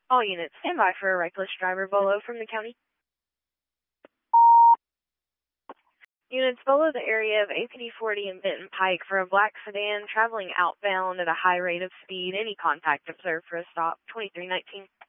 All units, stand by for a reckless driver Volo from the county. Units, follow the area of APD 40 and Benton Pike for a black sedan traveling outbound at a high rate of speed. Any contact observed for a stop. 2319.